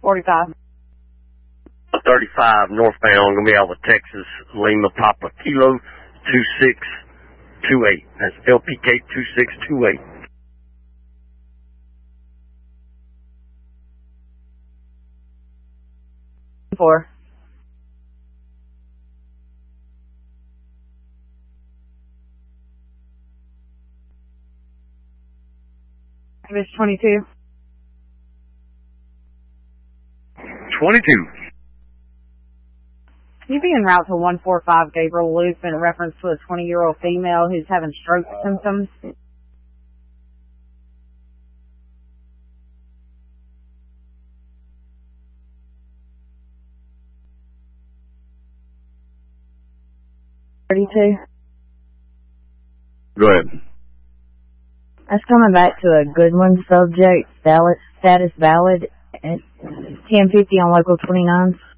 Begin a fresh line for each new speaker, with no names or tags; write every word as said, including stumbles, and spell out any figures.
forty-five.
thirty-five northbound, gonna be out of Texas, Lima Papa Kilo two six two eight. That's L P K two six two eight.
Four. It's twenty-two.
twenty-two.
Can you be en route to one four five Gabriel Loop in reference to a twenty-year-old female who's having stroke symptoms? thirty-two.
Go ahead.
That's coming back to a good one subject, valid, status valid at ten fifty on local twenty-nine.